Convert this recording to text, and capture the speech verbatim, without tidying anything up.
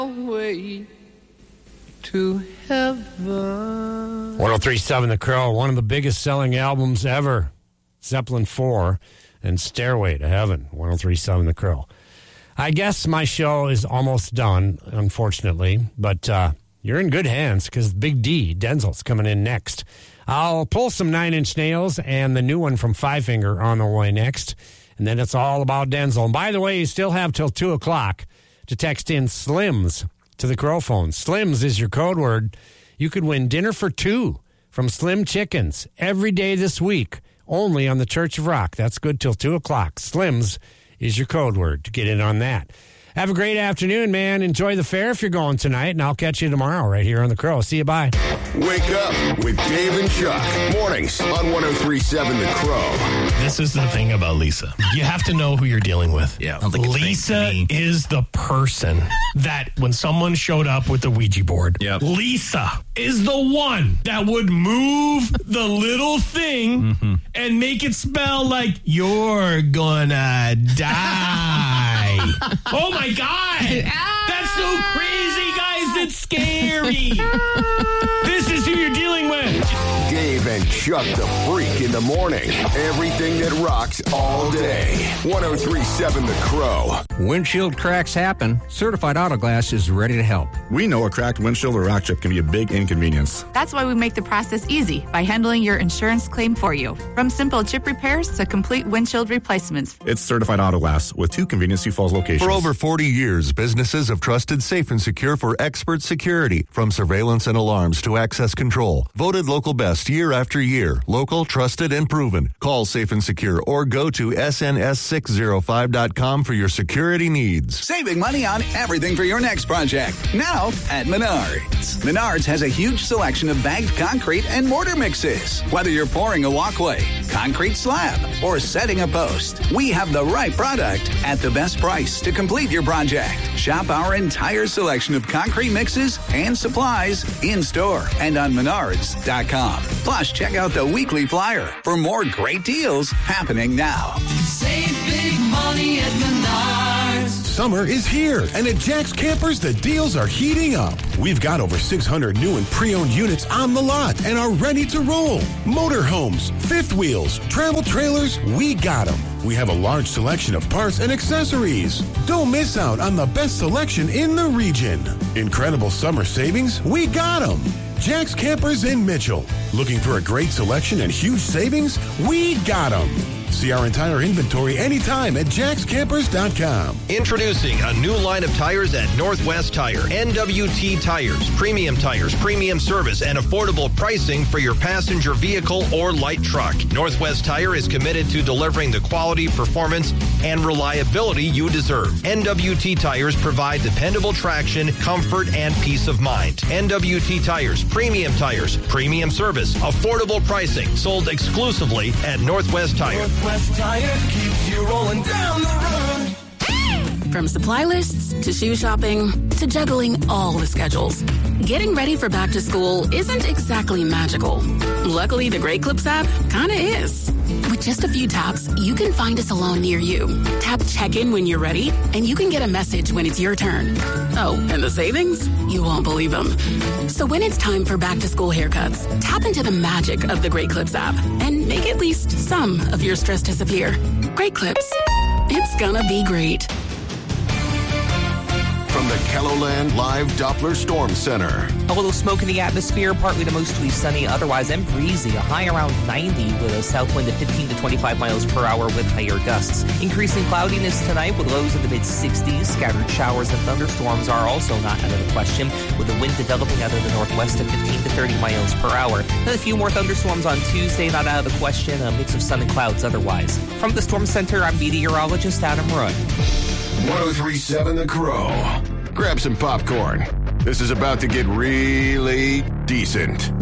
Way to heaven. one oh three point seven The Crow, one of the biggest selling albums ever. Zeppelin four and Stairway to Heaven, one oh three point seven The Crow. I guess my show is almost done, unfortunately, but uh, you're in good hands because Big D, Denzel's coming in next. I'll pull some Nine Inch Nails and the new one from Five Finger on the way next, and then it's all about Denzel. And by the way, you still have till two o'clock to text in Slims to the Crow phone. Slims is your code word. You could win dinner for two from Slim Chickens every day this week, only on the Church of Rock. That's good till two o'clock. Slims is your code word to get in on that. Have a great afternoon, man. Enjoy the fair if you're going tonight, and I'll catch you tomorrow right here on The Crow. See you, bye. Wake up with Dave and Chuck. Mornings on one oh three point seven The Crow. This is the thing about Lisa. You have to know who you're dealing with. Yeah. Lisa is the person that when someone showed up with the Ouija board, yep. Lisa is the one that would move the little thing mm-hmm. and make it spell like you're gonna die. Oh my God! That's so crazy, guys. It's scary. This is who you're dealing with. Dave and Chuck the Freak in the morning. Everything that rocks all day. one oh three point seven The Crow. Windshield cracks happen. Certified Auto Glass is ready to help. We know a cracked windshield or rock chip can be a big inconvenience. That's why we make the process easy by handling your insurance claim for you. From simple chip repairs to complete windshield replacements. It's Certified Auto Glass with two convenient Sioux Falls locations. For over forty years, businesses have trusted Safe and Secure for expert security, from surveillance and alarms to access control. Voted local best year after year. Local, trusted, and proven. Call Safe and Secure or go to S N S six oh five dot com for your security needs. Saving money on everything for your next project. Now at Menards. Menards has a huge selection of bagged concrete and mortar mixes. Whether you're pouring a walkway, concrete slab, or setting a post, we have the right product at the best price to complete your project. Shop our entire selection of concrete mixes and supplies in store and on menards dot com. Plus, check out the weekly flyer for more great deals happening now. Save big money at Menards. Summer is here, and at Jack's Campers, the deals are heating up. We've got over six hundred new and pre-owned units on the lot and are ready to roll. Motorhomes, fifth wheels, travel trailers, we got them. We have a large selection of parts and accessories. Don't miss out on the best selection in the region. Incredible summer savings, we got them. Jack's Campers in Mitchell. Looking for a great selection and huge savings? We got them. See our entire inventory anytime at jacks campers dot com. Introducing a new line of tires at Northwest Tire. N W T Tires. Premium tires, premium service, and affordable pricing for your passenger vehicle or light truck. Northwest Tire is committed to delivering the quality, performance, and reliability you deserve. N W T Tires provide dependable traction, comfort, and peace of mind. N W T Tires. Premium tires, premium service, affordable pricing. Sold exclusively at Northwest Tire. Northwest Tire keeps you rolling down the road. From supply lists to shoe shopping to juggling all the schedules, getting ready for back to school isn't exactly magical. Luckily, the Great Clips app kinda is. With just a few taps, you can find a salon near you. Tap check-in when you're ready, and you can get a message when it's your turn. Oh, and the savings? You won't believe them. So when it's time for back-to-school haircuts, tap into the magic of the Great Clips app and make at least some of your stress disappear. Great Clips. It's gonna be great. From the Kelloland Live Doppler Storm Center. A little smoke in the atmosphere, partly to mostly sunny, otherwise and breezy. A high around ninety with a south wind of fifteen to twenty-five miles per hour with higher gusts. Increasing cloudiness tonight with lows in the mid-sixties. Scattered showers and thunderstorms are also not out of the question, with the wind developing out of the northwest at fifteen to thirty miles per hour. Then a few more thunderstorms on Tuesday, not out of the question. A mix of sun and clouds otherwise. From the Storm Center, I'm meteorologist Adam Rudd. one oh three point seven The Crow. Grab some popcorn. This is about to get really decent.